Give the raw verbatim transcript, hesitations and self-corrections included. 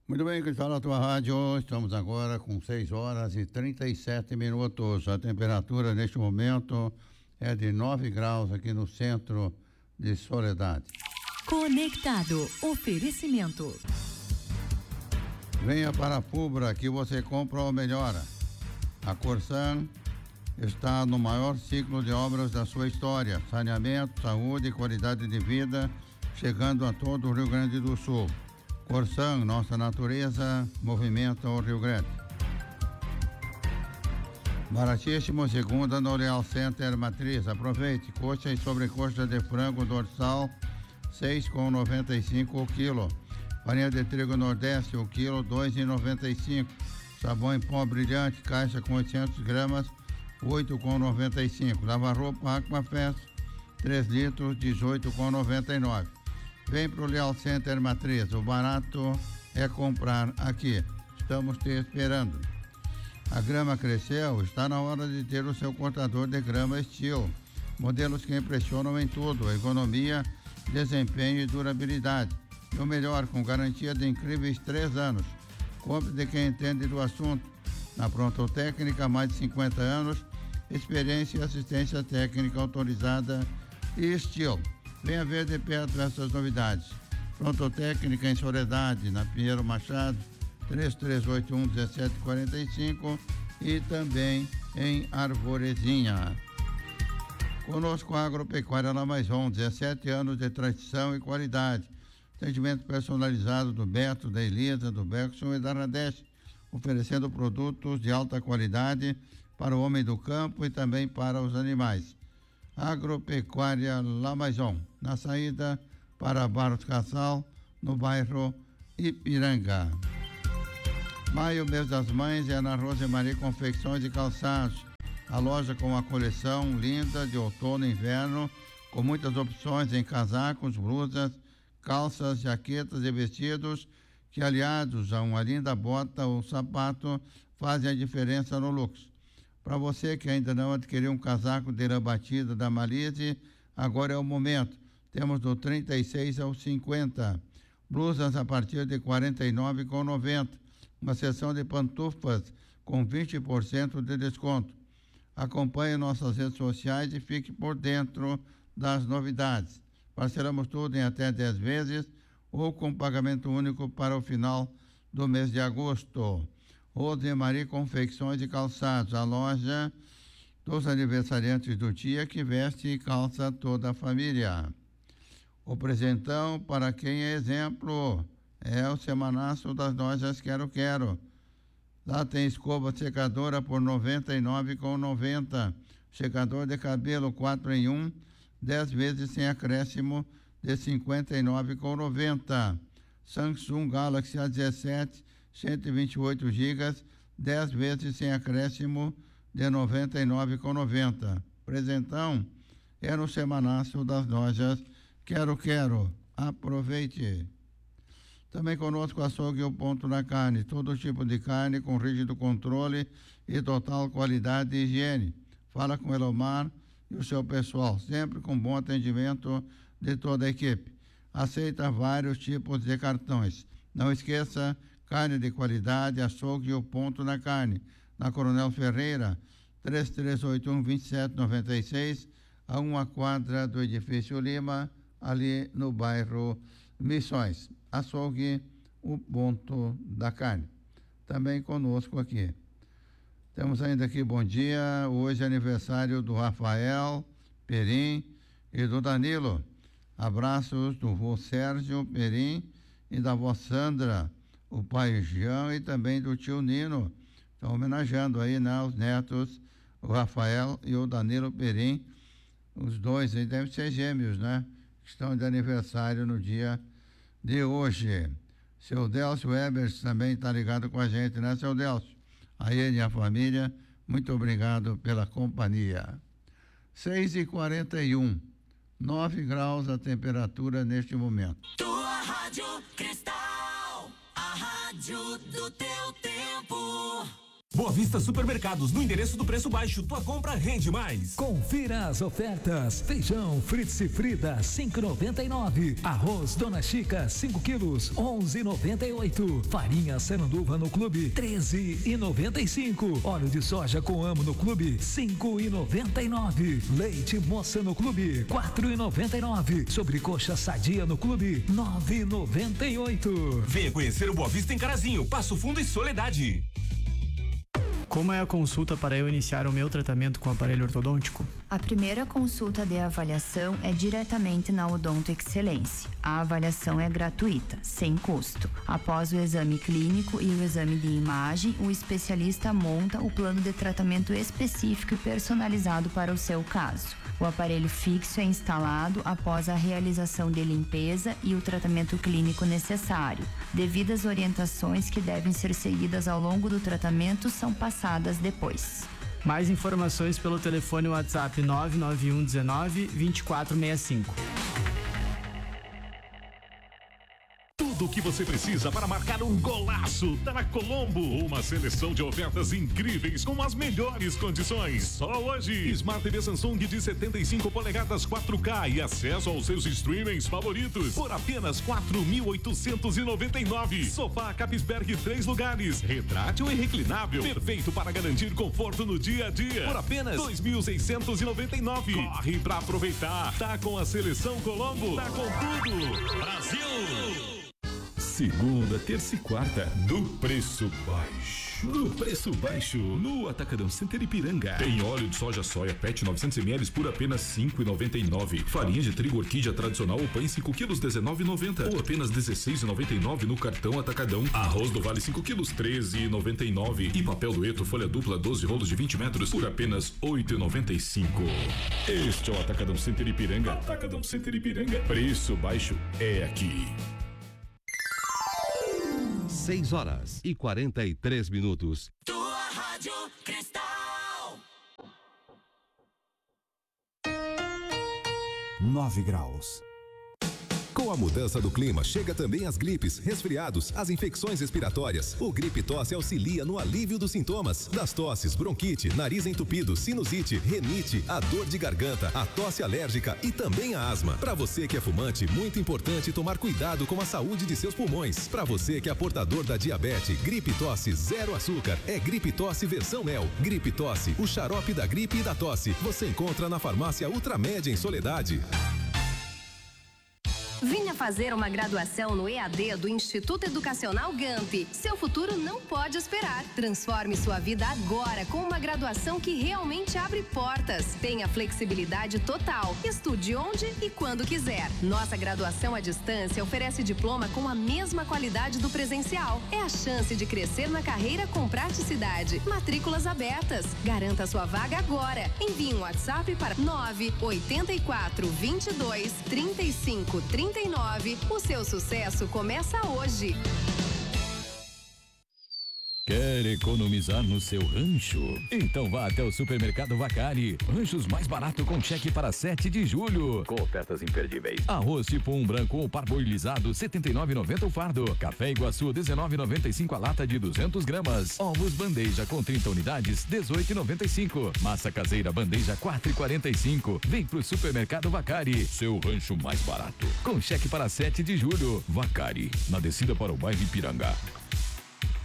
Muito bem, Cristal, na tua rádio, estamos agora com seis horas e trinta e sete minutos. A temperatura neste momento é de nove graus aqui no centro de Soledade. Conectado, oferecimento. Venha para a Fubra que você compra ou melhora. A Corsan está no maior ciclo de obras da sua história. Saneamento, saúde e qualidade de vida, chegando a todo o Rio Grande do Sul. Corsan, nossa natureza, movimenta o Rio Grande. Baratíssimo, segunda no Leal Center Matriz. Aproveite, coxa e sobrecoxa de frango dorsal, seis reais e noventa e cinco o quilo. Farinha de trigo Nordeste, o quilo, dois reais e noventa e cinco. Sabão em pó brilhante, caixa com oitocentos gramas, oito reais e noventa e cinco. Lava-roupa Aquafest, três litros, dezoito reais e noventa e nove. Vem pro Leal Center Matriz, o barato é comprar aqui. Estamos te esperando. A grama cresceu, está na hora de ter o seu cortador de grama Steel. Modelos que impressionam em tudo, economia, desempenho e durabilidade. E o melhor, com garantia de incríveis três anos. Compre de quem entende do assunto. Na Prontotécnica, mais de cinquenta anos, experiência e assistência técnica autorizada e Steel. Venha ver de perto essas novidades. Prontotécnica em Soledade, na Pinheiro Machado, três três oito um, um sete quatro cinco e também em Arvorezinha. Conosco a Agropecuária Lamaison, dezessete anos de tradição e qualidade. Atendimento personalizado do Beto, da Elisa, do Bergson e da Radeste, oferecendo produtos de alta qualidade para o homem do campo e também para os animais. Agropecuária Lamaison, na saída para Barros Cassal, no bairro Ipiranga. Maio, mês das mães, é na Rosemarie Confecções e Calçados. A loja com uma coleção linda de outono e inverno, com muitas opções em casacos, blusas, calças, jaquetas e vestidos, que aliados a uma linda bota ou sapato, fazem a diferença no look. Para você que ainda não adquiriu um casaco de lã batida da Malise, agora é o momento. Temos do trinta e seis ao cinquenta. Blusas a partir de quarenta e nove reais e noventa centavos. Uma seção de pantufas com vinte por cento de desconto. Acompanhe nossas redes sociais e fique por dentro das novidades. Parcelamos tudo em até dez vezes ou com pagamento único para o final do mês de agosto. Rosemarie Confecções e Calçados, a loja dos aniversariantes do dia que veste e calça toda a família. O presentão para quem é exemplo é o semanaço das lojas Quero Quero. Lá tem escova secadora por noventa e nove reais e noventa centavos. Secador de cabelo quatro em um, dez vezes sem acréscimo de cinquenta e nove reais e noventa centavos. Samsung Galaxy A dezessete, cento e vinte e oito gigas, dez vezes sem acréscimo de noventa e nove reais e noventa centavos. Presentão é no semanaço das lojas Quero Quero. Aproveite. Também conosco açougue o ponto na carne, todo tipo de carne com rígido controle e total qualidade e higiene. Fala com Elomar e o seu pessoal, sempre com bom atendimento de toda a equipe. Aceita vários tipos de cartões. Não esqueça, carne de qualidade, açougue o ponto na carne. Na Coronel Ferreira, três três oito um, dois sete nove seis, a uma quadra do Edifício Lima, ali no bairro Missões. Açougue, o ponto da carne. Também conosco aqui. Temos ainda aqui, bom dia, hoje é aniversário do Rafael Perim e do Danilo. Abraços do vô Sérgio Perim e da vó Sandra, o pai Jean e também do tio Nino. Estão homenageando aí, né, os netos, o Rafael e o Danilo Perim. Os dois aí devem ser gêmeos, né? Estão de aniversário no dia de hoje. Seu Delcio Ebers também está ligado com a gente, né, seu Delcio? A ele e a família, muito obrigado pela companhia. seis e quarenta e um, nove graus a temperatura neste momento. Tua Rádio Cristal, a rádio do teu tempo. Boa Vista Supermercados, no endereço do preço baixo, tua compra rende mais. Confira as ofertas. Feijão Fritz e Frida, cinco e noventa e nove. Arroz Dona Chica, cinco quilos, onze e noventa e oito. Farinha Saranduva no Clube, treze e noventa e cinco. Óleo de soja com amo no Clube, cinco e noventa e nove. Leite Moça no Clube, quatro e noventa e nove. Sobrecoxa Sadia no Clube, nove e noventa e oito. Venha conhecer o Boa Vista em Carazinho, Passo Fundo e Soledade. Como é a consulta para eu iniciar o meu tratamento com aparelho ortodôntico? A primeira consulta de avaliação é diretamente na Odonto Excelência. A avaliação é gratuita, sem custo. Após o exame clínico e o exame de imagem, o especialista monta o plano de tratamento específico e personalizado para o seu caso. O aparelho fixo é instalado após a realização de limpeza e o tratamento clínico necessário. Devidas orientações que devem ser seguidas ao longo do tratamento são passadas depois. Mais informações pelo telefone WhatsApp nove nove um um nove, dois quatro seis cinco. Tudo o que você precisa para marcar um golaço tá na Colombo. Uma seleção de ofertas incríveis com as melhores condições. Só hoje. Smart T V Samsung de setenta e cinco polegadas quatro K e acesso aos seus streamings favoritos por apenas quatro mil oitocentos e noventa e nove. Sofá Capisberg três lugares, retrátil e reclinável, perfeito para garantir conforto no dia a dia por apenas dois mil seiscentos e noventa e nove. Corre pra aproveitar. Tá com a seleção Colombo. Tá com tudo. Brasil! Segunda, terça e quarta, do preço baixo. Do preço baixo, no Atacadão Center Ipiranga. Tem óleo de soja soia Pet novecentos mililitros por apenas cinco e noventa e nove. Farinha de trigo orquídea tradicional ou pães cinco quilos, dezenove e noventa. Ou apenas dezesseis e noventa e nove no cartão Atacadão. Arroz do Vale cinco quilos, treze e noventa e nove. E papel dueto folha dupla doze rolos de vinte metros por apenas oito e noventa e cinco. Este é o Atacadão Center Ipiranga. Atacadão Center Ipiranga. Preço baixo é aqui. seis horas e quarenta e três minutos. Tua Rádio Cristal. nove graus. Com a mudança do clima, chega também as gripes, resfriados, as infecções respiratórias. O Gripe Tosse auxilia no alívio dos sintomas das tosses, bronquite, nariz entupido, sinusite, renite, a dor de garganta, a tosse alérgica e também a asma. Para você que é fumante, muito importante tomar cuidado com a saúde de seus pulmões. Para você que é portador da diabetes, Gripe Tosse zero açúcar é Gripe Tosse versão mel. Gripe Tosse, o xarope da gripe e da tosse. Você encontra na farmácia Ultramédia em Soledade. Venha fazer uma graduação no E A D do Instituto Educacional Gamp. Seu futuro não pode esperar. Transforme sua vida agora com uma graduação que realmente abre portas. Tenha flexibilidade total. Estude onde e quando quiser. Nossa graduação à distância oferece diploma com a mesma qualidade do presencial. É a chance de crescer na carreira com praticidade. Matrículas abertas. Garanta sua vaga agora. Envie um WhatsApp para nove oito quatro, dois dois, três cinco, três nove. O seu sucesso começa hoje. Quer economizar no seu rancho? Então vá até o Supermercado Vacari. Ranchos mais barato com cheque para sete de julho. Com ofertas imperdíveis. Arroz tipo um branco ou parboilizado, setenta e nove e noventa o fardo. Café Iguaçu, dezenove e noventa e cinco a lata de duzentas gramas. Ovos bandeja com trinta unidades, dezoito e noventa e cinco. Massa caseira bandeja, quatro e quarenta e cinco. Vem pro Supermercado Vacari. Seu rancho mais barato. Com cheque para sete de julho. Vacari, na descida para o bairro Ipiranga.